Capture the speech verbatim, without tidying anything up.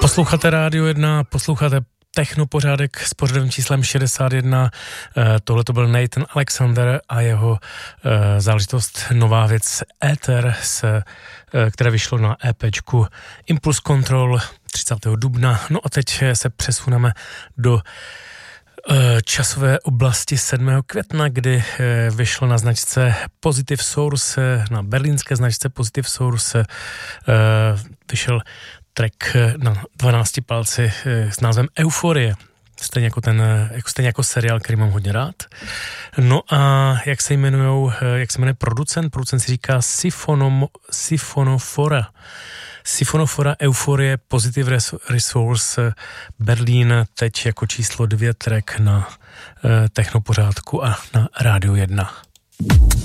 Posloucháte Rádio jedna, posloucháte Technopořádek s pořadovým číslem šedesát jedna. Tohle to byl Nathan Alexander a jeho záležitost nová věc Ether, které vyšlo na EPčku Impulse Control třicátého dubna. No a teď se přesuneme do časové oblasti sedmého května, kdy vyšlo na značce Positive Source, na berlínské značce Positive Source, vyšel track na dvanácti palci s názvem Euforie. Stejně jako ten, jako stejně jako seriál, který mám hodně rád. No a jak se jmenujou, jak se jmenuje producent? Producent si říká Sifonom, Sifonofora. Sifonofora, Euforie, Positive Resource, Berlín, teď jako číslo dvě track na eh, Technopořádku a na Rádiu jedna.